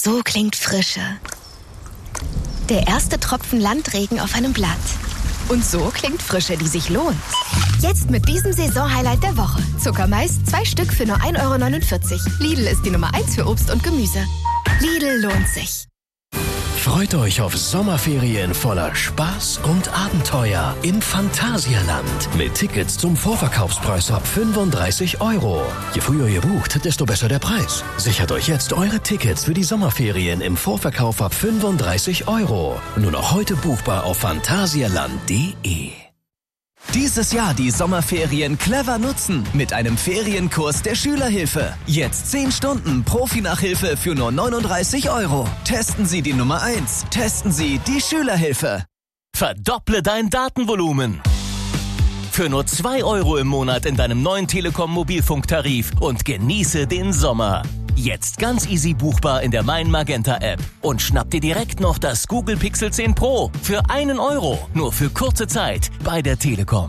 So klingt Frische. Der erste Tropfen Landregen auf einem Blatt. Und so klingt Frische, die sich lohnt. Jetzt mit diesem Saisonhighlight der Woche. Zuckermais, 2 Stück für nur 1,49 €. Lidl ist die Nummer 1 für Obst und Gemüse. Lidl lohnt sich. Freut euch auf Sommerferien voller Spaß und Abenteuer im Phantasialand. Mit Tickets zum Vorverkaufspreis ab 35 €. Je früher ihr bucht, desto besser der Preis. Sichert euch jetzt eure Tickets für die Sommerferien im Vorverkauf ab 35 €. Nur noch heute buchbar auf phantasialand.de. Dieses Jahr die Sommerferien clever nutzen mit einem Ferienkurs der Schülerhilfe. Jetzt 10 Stunden Profi-Nachhilfe für nur 39 €. Testen Sie die Nummer 1. Testen Sie die Schülerhilfe. Verdopple dein Datenvolumen. Für nur 2 € im Monat in deinem neuen Telekom-Mobilfunktarif und genieße den Sommer. Jetzt ganz easy buchbar in der Mein Magenta App. Und schnapp dir direkt noch das Google Pixel 10 Pro für 1 €. Nur für kurze Zeit bei der Telekom.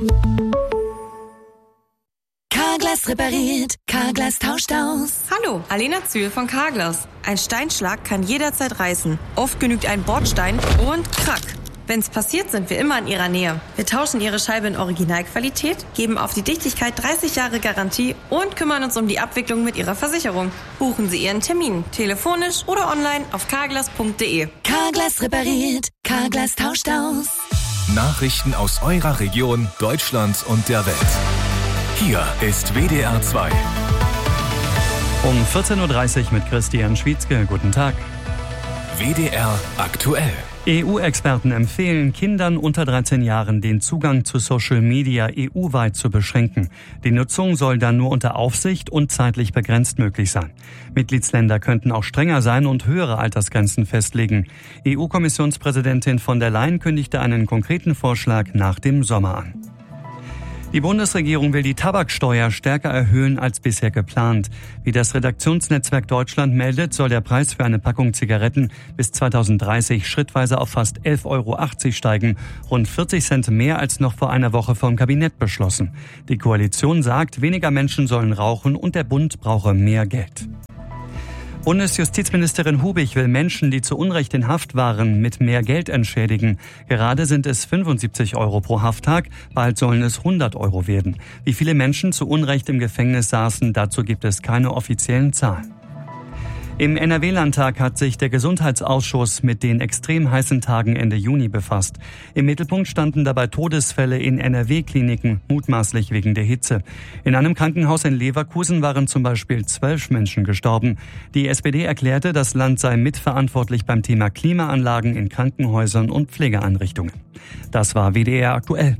Carglass repariert, Carglass tauscht aus. Hallo, Alena Zühl von Carglass. Ein Steinschlag kann jederzeit reißen. Oft genügt ein Bordstein und krack. Wenn's passiert, sind wir immer in Ihrer Nähe. Wir tauschen Ihre Scheibe in Originalqualität, geben auf die Dichtigkeit 30 Jahre Garantie und kümmern uns um die Abwicklung mit Ihrer Versicherung. Buchen Sie Ihren Termin, telefonisch oder online auf carglass.de. Carglass repariert, Carglass tauscht aus. Nachrichten aus eurer Region, Deutschland und der Welt. Hier ist WDR 2. Um 14:30 Uhr mit Christian Schwietzke. Guten Tag. WDR aktuell. EU-Experten empfehlen Kindern unter 13 Jahren den Zugang zu Social Media EU-weit zu beschränken. Die Nutzung soll dann nur unter Aufsicht und zeitlich begrenzt möglich sein. Mitgliedsländer könnten auch strenger sein und höhere Altersgrenzen festlegen. EU-Kommissionspräsidentin von der Leyen kündigte einen konkreten Vorschlag nach dem Sommer an. Die Bundesregierung will die Tabaksteuer stärker erhöhen als bisher geplant. Wie das Redaktionsnetzwerk Deutschland meldet, soll der Preis für eine Packung Zigaretten bis 2030 schrittweise auf fast 11,80 € steigen, rund 40 Cent mehr als noch vor einer Woche vom Kabinett beschlossen. Die Koalition sagt, weniger Menschen sollen rauchen und der Bund brauche mehr Geld. Bundesjustizministerin Hubig will Menschen, die zu Unrecht in Haft waren, mit mehr Geld entschädigen. Gerade sind es 75 € pro Hafttag, bald sollen es 100 € werden. Wie viele Menschen zu Unrecht im Gefängnis saßen, dazu gibt es keine offiziellen Zahlen. Im NRW-Landtag hat sich der Gesundheitsausschuss mit den extrem heißen Tagen Ende Juni befasst. Im Mittelpunkt standen dabei Todesfälle in NRW-Kliniken, mutmaßlich wegen der Hitze. In einem Krankenhaus in Leverkusen waren zum Beispiel 12 Menschen gestorben. Die SPD erklärte, das Land sei mitverantwortlich beim Thema Klimaanlagen in Krankenhäusern und Pflegeeinrichtungen. Das war WDR aktuell.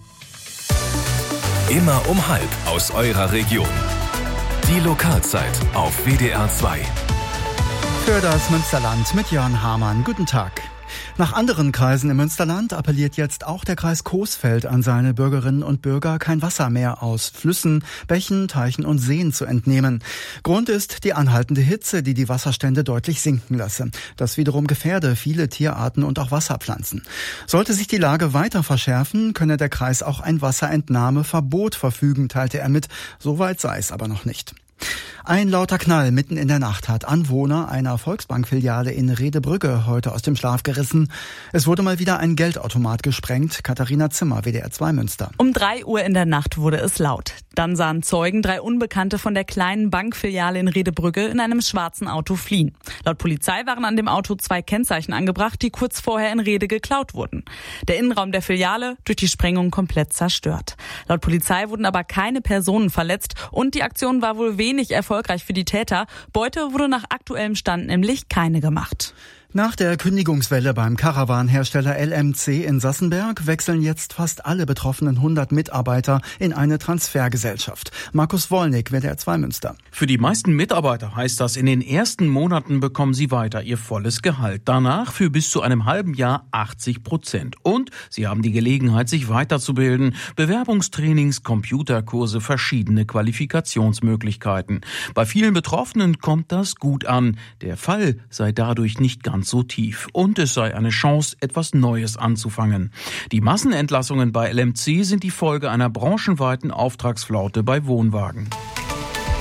Immer um 12:30 aus eurer Region. Die Lokalzeit auf WDR 2. Für das Münsterland mit Jörn Hamann. Guten Tag. Nach anderen Kreisen im Münsterland appelliert jetzt auch der Kreis Coesfeld an seine Bürgerinnen und Bürger, kein Wasser mehr aus Flüssen, Bächen, Teichen und Seen zu entnehmen. Grund ist die anhaltende Hitze, die die Wasserstände deutlich sinken lasse. Das wiederum gefährde viele Tierarten und auch Wasserpflanzen. Sollte sich die Lage weiter verschärfen, könne der Kreis auch ein Wasserentnahmeverbot verfügen, teilte er mit. Soweit sei es aber noch nicht. Ein lauter Knall mitten in der Nacht hat Anwohner einer Volksbank-Filiale in Rhede-Brügge heute aus dem Schlaf gerissen. Es wurde mal wieder ein Geldautomat gesprengt. Katharina Zimmer, WDR 2 Münster. Um 3 Uhr in der Nacht wurde es laut. Dann sahen Zeugen 3 Unbekannte von der kleinen Bankfiliale in Rhede-Brügge in einem schwarzen Auto fliehen. Laut Polizei waren an dem Auto 2 Kennzeichen angebracht, die kurz vorher in Rhede geklaut wurden. Der Innenraum der Filiale durch die Sprengung komplett zerstört. Laut Polizei wurden aber keine Personen verletzt und die Aktion war wohl wenig erfolgreich für die Täter. Beute wurde nach aktuellem Stand nämlich keine gemacht. Nach der Kündigungswelle beim Caravan-Hersteller LMC in Sassenberg wechseln jetzt fast alle betroffenen 100 Mitarbeiter in eine Transfergesellschaft. Markus Wollnick, WDR 2 Münster. Für die meisten Mitarbeiter heißt das, in den ersten Monaten bekommen sie weiter ihr volles Gehalt. Danach für bis zu einem halben Jahr 80%. Und sie haben die Gelegenheit, sich weiterzubilden. Bewerbungstrainings, Computerkurse, verschiedene Qualifikationsmöglichkeiten. Bei vielen Betroffenen kommt das gut an. Der Fall sei dadurch nicht ganz so tief. Und es sei eine Chance, etwas Neues anzufangen. Die Massenentlassungen bei LMC sind die Folge einer branchenweiten Auftragsflaute bei Wohnwagen.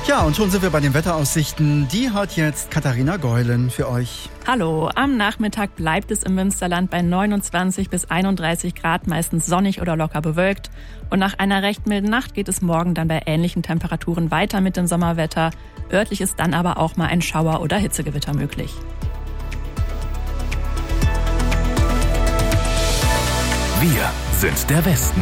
Ja, und schon sind wir bei den Wetteraussichten. Die hat jetzt Katharina Geulen für euch. Hallo, am Nachmittag bleibt es im Münsterland bei 29 bis 31 Grad, meistens sonnig oder locker bewölkt. Und nach einer recht milden Nacht geht es morgen dann bei ähnlichen Temperaturen weiter mit dem Sommerwetter. Örtlich ist dann aber auch mal ein Schauer- oder Hitzegewitter möglich. Wir sind der Westen.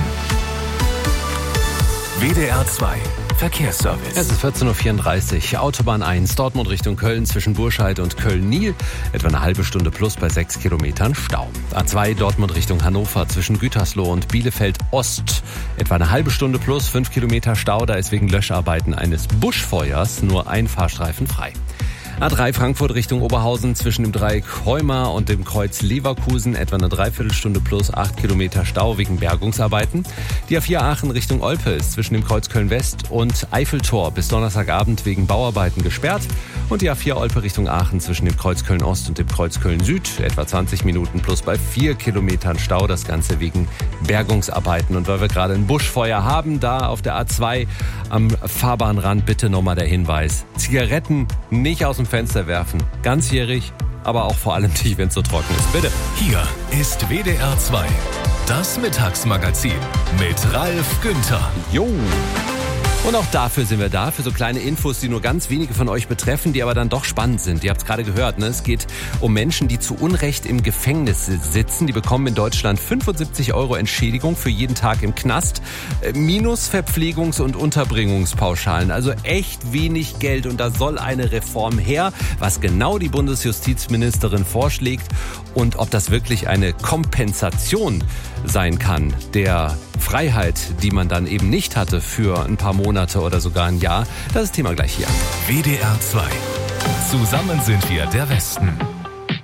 WDR 2 Verkehrsservice. Es ist 14.34 Uhr. Autobahn 1, Dortmund Richtung Köln zwischen Burscheid und Köln-Niel. Etwa eine halbe Stunde plus bei 6 Kilometern Stau. A2 Dortmund Richtung Hannover zwischen Gütersloh und Bielefeld Ost. Etwa eine halbe Stunde plus 5 Kilometer Stau. Da ist wegen Löscharbeiten eines Buschfeuers nur ein Fahrstreifen frei. A3 Frankfurt Richtung Oberhausen zwischen dem Dreieck Heuma und dem Kreuz Leverkusen etwa eine Dreiviertelstunde plus 8 Kilometer Stau wegen Bergungsarbeiten. Die A4 Aachen Richtung Olpe ist zwischen dem Kreuz Köln-West und Eiffeltor bis Donnerstagabend wegen Bauarbeiten gesperrt. Und die A4 Olpe Richtung Aachen zwischen dem Kreuz Köln-Ost und dem Kreuz Köln-Süd etwa 20 Minuten plus bei 4 Kilometern Stau. Das Ganze wegen Bergungsarbeiten. Und weil wir gerade ein Buschfeuer haben, da auf der A2 am Fahrbahnrand bitte nochmal der Hinweis. Zigaretten nicht aus dem Fenster werfen. Ganzjährig, aber auch vor allem nicht, wenn es so trocken ist. Bitte. Hier ist WDR 2, das Mittagsmagazin mit Ralf Günther. Jo. Und auch dafür sind wir da, für so kleine Infos, die nur ganz wenige von euch betreffen, die aber dann doch spannend sind. Ihr habt es gerade gehört, ne? Es geht um Menschen, die zu Unrecht im Gefängnis sitzen. Die bekommen in Deutschland 75 € Entschädigung für jeden Tag im Knast, minus Verpflegungs- und Unterbringungspauschalen. Also echt wenig Geld und da soll eine Reform her. Was genau die Bundesjustizministerin vorschlägt und ob das wirklich eine Kompensation sein kann der Freiheit, die man dann eben nicht hatte für ein paar Monate oder sogar ein Jahr. Das ist Thema gleich hier. WDR 2. Zusammen sind wir der Westen.